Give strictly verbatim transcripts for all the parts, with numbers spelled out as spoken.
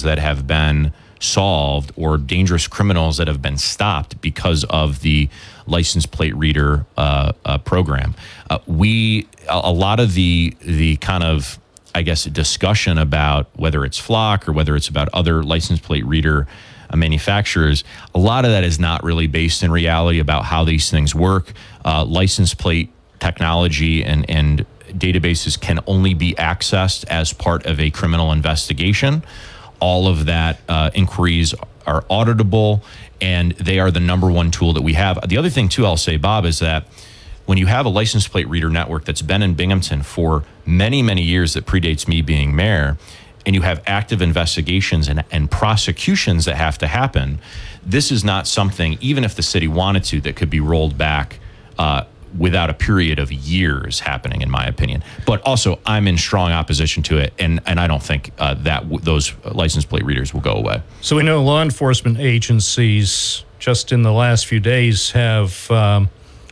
that have been solved or dangerous criminals that have been stopped because of the license plate reader uh, uh, program. Uh, we a, a lot of the the kind of I guess discussion about whether it's Flock or whether it's about other license plate reader uh, manufacturers, a lot of that is not really based in reality about how these things work. Uh, license plate technology and and databases can only be accessed as part of a criminal investigation. All of that uh, inquiries are auditable, and they are the number one tool that we have. The other thing, too, I'll say, Bob, is that when you have a license plate reader network that's been in Binghamton for many, many years that predates me being mayor, and you have active investigations and, and prosecutions that have to happen, this is not something, even if the city wanted to, that could be rolled back uh, without a period of years happening, in my opinion. But also, I'm in strong opposition to it, and, and I don't think uh, that w- those license plate readers will go away. So we know law enforcement agencies just in the last few days have, um,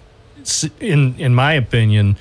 in in my opinion,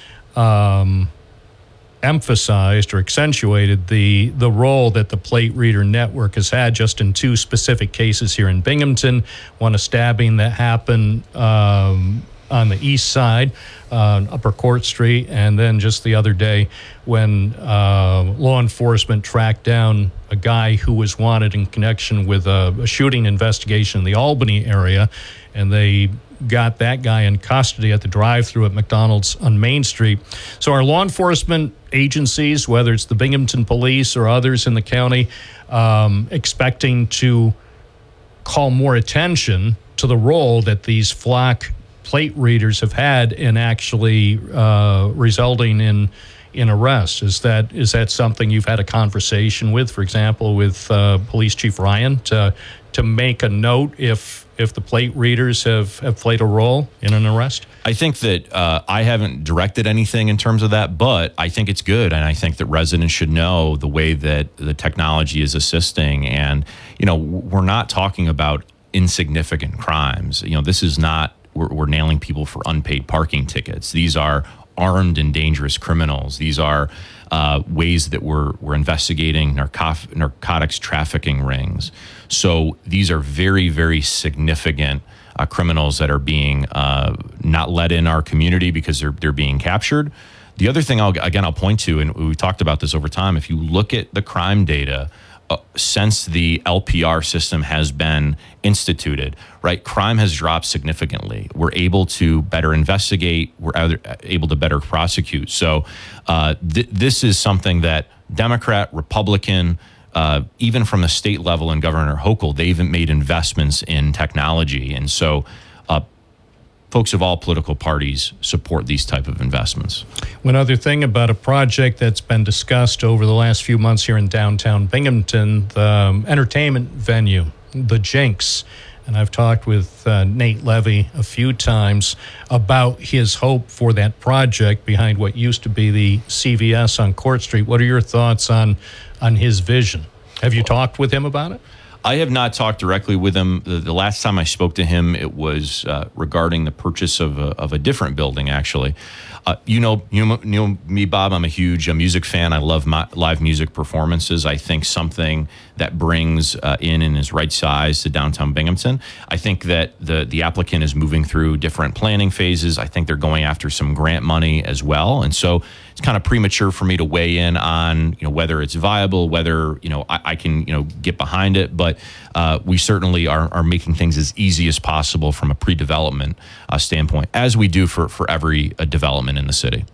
um, emphasized or accentuated the the role that the plate reader network has had just in two specific cases here in Binghamton. One, a stabbing that happened um, on the east side, uh, Upper Court Street, and then just the other day when uh, law enforcement tracked down a guy who was wanted in connection with a, a shooting investigation in the Albany area, and they got that guy in custody at the drive-thru at McDonald's on Main Street. So our law enforcement agencies, whether it's the Binghamton Police or others in the county, um, expecting to call more attention to the role that these Flock plate readers have had in actually uh, resulting in in arrests. Is that is that something you've had a conversation with, for example, with uh, Police Chief Ryan to to make a note if if the plate readers have, have played a role in an arrest? I think that uh, I haven't directed anything in terms of that, but I think it's good, and I think that residents should know the way that the technology is assisting. And you know, we're not talking about insignificant crimes. You know, this is not We're, we're nailing people for unpaid parking tickets. These are armed and dangerous criminals. These are uh, ways that we're we're investigating narco- narcotics trafficking rings. So these are very, very significant uh, criminals that are being uh, not let in our community because they're they're being captured. The other thing, I'll, again, I'll point to, and we've talked about this over time, if you look at the crime data, Uh, since the L P R system has been instituted, right, crime has dropped significantly. We're able to better investigate. We're other, able to better prosecute. So uh, th- this is something that Democrat, Republican, uh, even from the state level and Governor Hochul, they've made investments in technology. And so uh, folks of all political parties support these type of investments. One other thing about a project that's been discussed over the last few months here in downtown Binghamton, the um, entertainment venue, the Jinx. And I've talked with uh, Nate Levy a few times about his hope for that project behind what used to be the C V S on Court Street. What are your thoughts on, on his vision? Have you talked with him about it? I have not talked directly with him. The, the last time I spoke to him, it was uh, regarding the purchase of a, of a different building, actually. Uh, you know, you know, you know me, Bob, I'm a huge uh, music fan. I love my live music performances. I think something that brings uh, in and is right size to downtown Binghamton. I think that the the applicant is moving through different planning phases. I think they're going after some grant money as well. And so it's kind of premature for me to weigh in on, you know, whether it's viable, whether, you know, I, I can, you know, get behind it. But uh, we certainly are, are making things as easy as possible from a pre-development uh, standpoint, as we do for, for every uh, development in the city.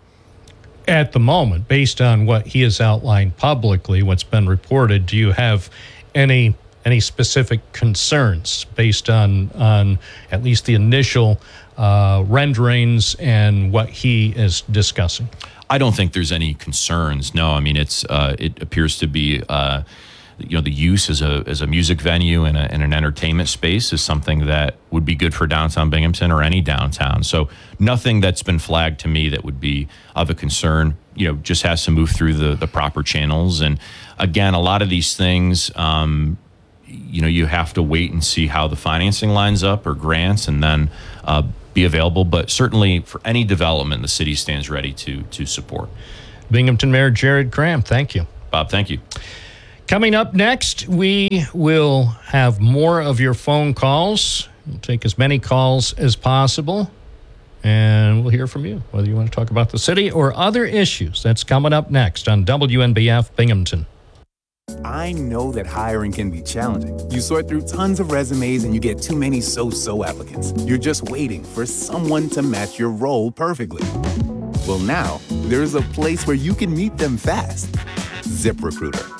At the moment, based on what he has outlined publicly, what's been reported, do you have any any specific concerns based on on at least the initial uh, renderings and what he is discussing? I don't think there's any concerns. No, I mean, it's uh, it appears to be uh, you know, the use as a as a music venue and, a, and an entertainment space is something that would be good for downtown Binghamton or any downtown. So nothing that's been flagged to me that would be of a concern. You know, just has to move through the the proper channels. And again, a lot of these things, um, you know, you have to wait and see how the financing lines up or grants, and then uh, be available. But certainly for any development, the city stands ready to to support. Binghamton Mayor Jared Kraham, thank you. Bob, thank you. Coming up next, we will have more of your phone calls. We'll take as many calls as possible, and we'll hear from you, whether you want to talk about the city or other issues. That's coming up next on W N B F Binghamton. I know that hiring can be challenging. You sort through tons of resumes and you get too many so-so applicants. You're just waiting for someone to match your role perfectly. Well, now there's a place where you can meet them fast. ZipRecruiter.